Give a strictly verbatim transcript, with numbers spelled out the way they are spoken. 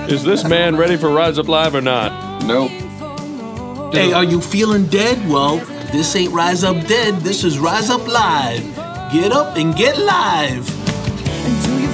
Is this man ready for Rise Up Live or not? Nope. Hey, are you feeling dead? Well, this ain't Rise Up Dead. This is Rise Up Live. Get up and get live.